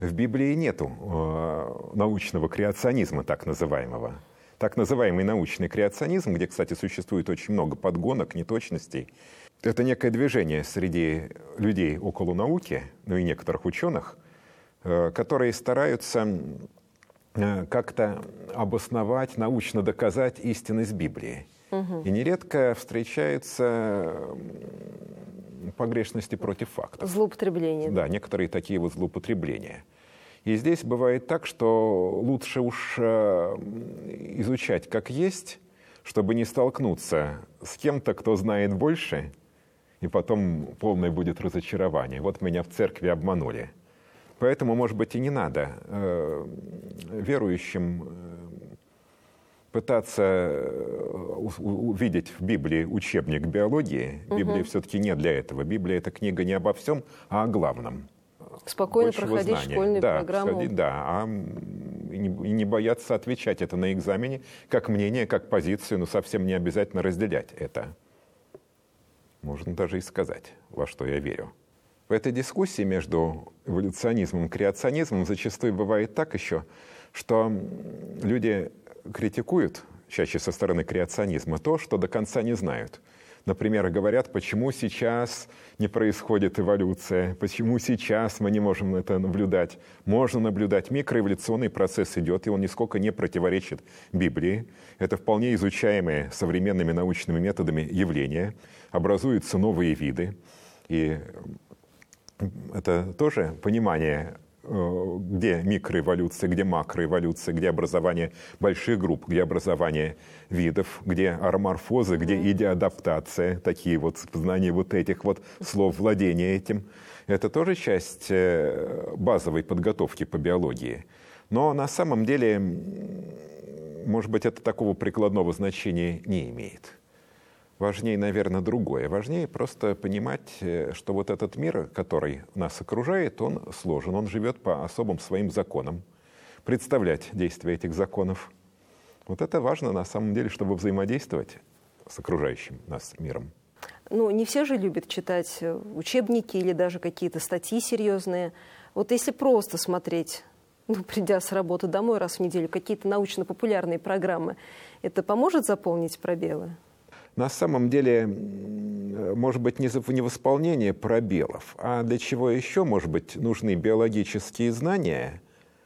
В Библии нету научного креационизма, так называемого. Так называемый научный креационизм, где, кстати, существует очень много подгонок, неточностей, это некое движение среди людей около науки, ну и некоторых ученых, которые стараются как-то обосновать, научно доказать истинность Библии. И нередко встречаются погрешности против фактов. Злоупотребления. Да, некоторые такие вот злоупотребления. И здесь бывает так, что лучше уж изучать как есть, чтобы не столкнуться с кем-то, кто знает больше, и потом полное будет разочарование. Вот меня в церкви обманули. Поэтому, может быть, и не надо верующим пытаться увидеть в Библии учебник биологии. Библия все-таки не для этого. Библия — это книга не обо всем, а о главном. Спокойно проходить школьную программу. И не бояться отвечать это на экзамене, как мнение, как позицию, но совсем не обязательно разделять это. Можно даже и сказать, во что я верю. В этой дискуссии между эволюционизмом и креационизмом зачастую бывает так еще, что люди критикуют, чаще со стороны креационизма, то, что до конца не знают. Например, говорят, почему сейчас не происходит эволюция, почему сейчас мы не можем это наблюдать. Можно наблюдать, микроэволюционный процесс идет, и он нисколько не противоречит Библии. Это вполне изучаемые современными научными методами явления. Образуются новые виды. И это тоже понимание, где микроэволюция, где макроэволюция, где образование больших групп, где образование видов, где ароморфоза, где идеадаптация, такие вот знания вот этих вот слов, владение этим. Это тоже часть базовой подготовки по биологии. Но на самом деле, может быть, это такого прикладного значения не имеет. Важнее, наверное, другое. Важнее просто понимать, что вот этот мир, который нас окружает, он сложен, он живет по особым своим законам. Представлять действия этих законов. Вот это важно на самом деле, чтобы взаимодействовать с окружающим нас миром. Ну, не все же любят читать учебники или даже какие-то статьи серьезные. Вот если просто смотреть, придя с работы домой раз в неделю, какие-то научно-популярные программы, это поможет заполнить пробелы? На самом деле, может быть, не восполнение пробелов, а для чего еще, может быть, нужны биологические знания.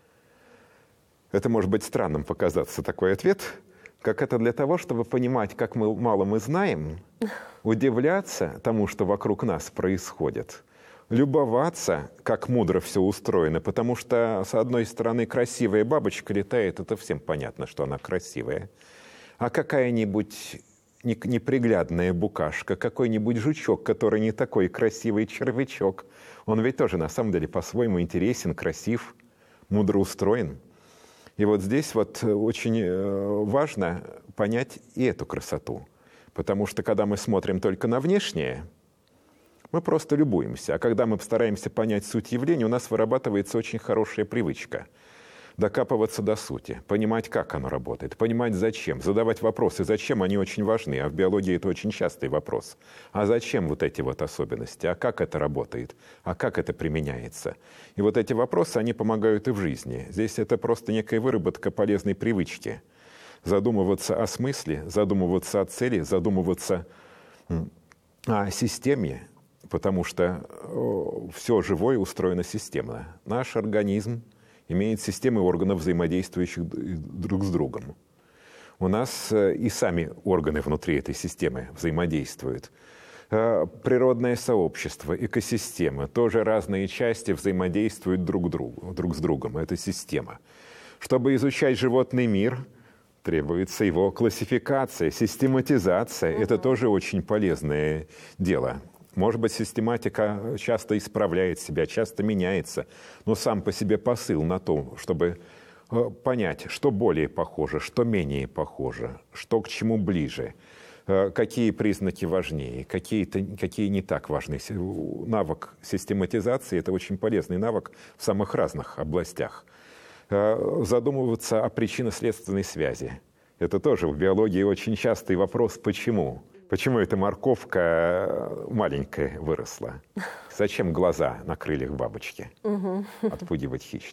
Это может быть странным показаться такой ответ, как это для того, чтобы понимать, как мало мы знаем, удивляться тому, что вокруг нас происходит, любоваться, как мудро все устроено, потому что, с одной стороны, красивая бабочка летает, это всем понятно, что она красивая, а какая-нибудь неприглядная букашка, какой-нибудь жучок, который не такой красивый червячок, он ведь тоже на самом деле по-своему интересен, красив, мудро устроен. И вот здесь вот очень важно понять и эту красоту. Потому что когда мы смотрим только на внешнее, мы просто любуемся. А когда мы стараемся понять суть явления, у нас вырабатывается очень хорошая привычка докапываться до сути, понимать, как оно работает, понимать, зачем, задавать вопросы, зачем они очень важны, а в биологии это очень частый вопрос. А зачем вот эти вот особенности, а как это работает, а как это применяется? И вот эти вопросы, они помогают и в жизни. Здесь это просто некая выработка полезной привычки. Задумываться о смысле, задумываться о цели, задумываться о системе, потому что все живое устроено системно. Наш организм имеет системы органов, взаимодействующих друг с другом. У нас и сами органы внутри этой системы взаимодействуют. Природное сообщество, экосистема, тоже разные части взаимодействуют друг с другом. Это система. Чтобы изучать животный мир, требуется его классификация, систематизация. Это тоже очень полезное дело. Может быть, систематика часто исправляет себя, часто меняется, но сам по себе посыл на то, чтобы понять, что более похоже, что менее похоже, что к чему ближе, какие признаки важнее, какие не так важны. Навык систематизации – это очень полезный навык в самых разных областях. Задумываться о причинно-следственной связи. Это тоже в биологии очень частый вопрос «почему?». Почему эта морковка маленькая выросла? Зачем глаза на крыльях бабочки? Отпугивать хищников.